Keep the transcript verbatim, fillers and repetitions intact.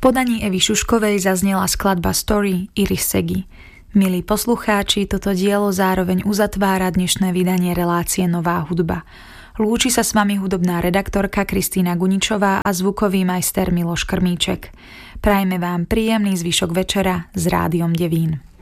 podaní Evy Šuškovej zaznela skladba Story Iris Segi. Milí poslucháči, toto dielo zároveň uzatvára dnešné vydanie relácie Nová hudba. Lúči sa s vami hudobná redaktorka Kristína Guničová a zvukový majster Miloš Krmíček. Prajme vám príjemný zvyšok večera s Rádiom Devín.